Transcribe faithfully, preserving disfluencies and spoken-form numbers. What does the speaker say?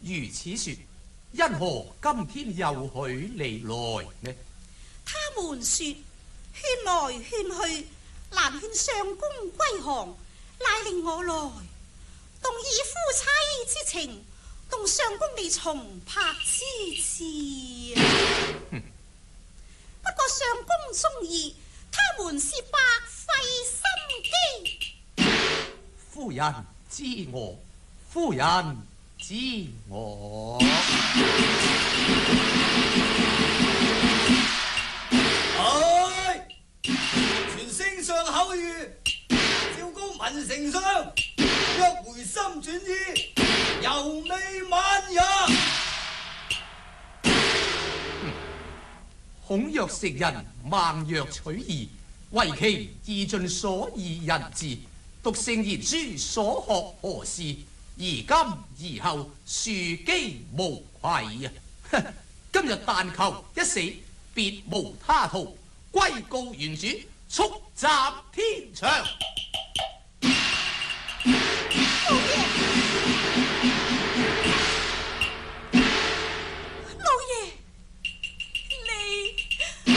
如此說，因何今天又許你來呢？ 他們說勸來勸去，難勸相公歸降，乃令我來，動以夫妻之情，動相公你重拍之詞。不過相公中意，他們是白費心機。 夫人知我，夫人知我。 哎，傳聖上口諭，趙公文丞相若回心轉意，猶未晚也。 恐若食人孟若取義，為其義盡所以人之，讀聖賢書所學何事？而今而後，庶幾無愧啊！今日但求一死，別無他途，歸告原主，速斬天祥。